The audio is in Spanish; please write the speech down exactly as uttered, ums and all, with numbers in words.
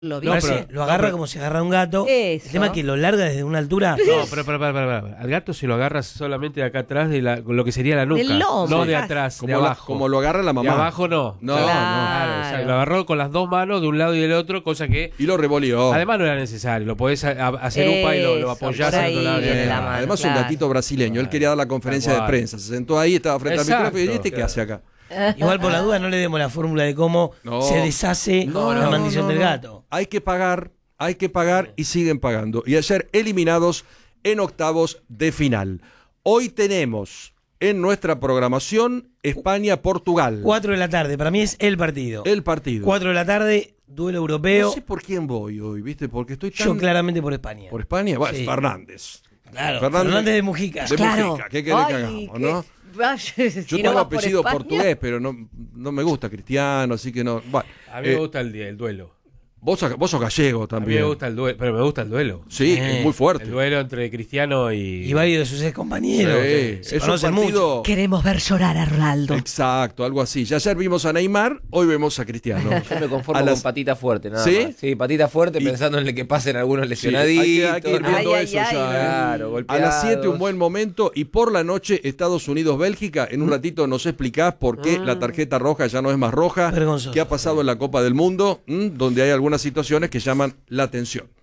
Lo, No, pero, lo agarra no, pero, como si agarra un gato. Eso. El tema es que lo larga desde una altura. No, pero, pero, pero, pero, pero, al gato si lo agarras solamente de acá atrás de la, lo que sería la nuca. Del lomo, no de casi. atrás, Como, de la- abajo. como lo agarra la De mamá. abajo no. No, claro, no. claro, o sea, lo agarró con las dos manos de un lado y del otro, cosa que Y lo revoleó. además no era necesario. Lo podés a- a- hacer upa y lo, lo Eso, apoyás por al ahí otro lado. viene Eh, la mano, además claro. un gatito brasileño. Él quería dar la conferencia de Tal cual. prensa. Se sentó ahí, estaba frente al Exacto, micrófono y ¿este qué claro. hace acá? Igual por la duda no le demos la fórmula de cómo No. se deshace No, la no, maldición no, del no. gato. Hay que pagar, hay que pagar y siguen pagando. Y ayer eliminados en octavos de final. Hoy tenemos en nuestra programación España-Portugal. Cuatro de la tarde, para mí es el partido. El partido. Cuatro de la tarde, duelo europeo. No sé por quién voy hoy, ¿viste? Porque estoy tan... Yo claramente por España. ¿Por España? Bueno, Sí. es Fernández. Claro, Fernández, de Mujica. De Claro. Mujica. ¿Qué querés que Ay, hagamos, que- no? vaya, Yo si no tengo vas por apellido España. portugués, pero no, no me gusta cristiano, así que no. Bueno, A mí eh, me gusta el, el duelo. vos, vos sos gallego A mí también. me gusta el duelo, pero me gusta el duelo. Sí, Eh, es muy fuerte. El duelo entre Cristiano y... Y varios de sus ex compañeros. Sí, Se es un conocen partido- mucho. Queremos ver llorar a Ronaldo. Exacto, algo así. Ya ayer vimos a Neymar, hoy vemos a Cristiano. Yo me conformo A las- con patita fuerte, nada ¿Sí? más. Sí, patita fuerte, Y- pensando en que pasen algunos Sí, lesionaditos. hay, que, hay que ir viendo Ay, ay, eso ay. ya. ¿eh? Claro, A golpeados. las siete un buen momento y por la noche Estados Unidos-Bélgica. En un ratito nos explicás por qué la tarjeta roja ya no es más roja. Vergonzoso. ¿Qué ha pasado en la Copa del Mundo? ¿m? Donde hay algunas situaciones que llaman la atención.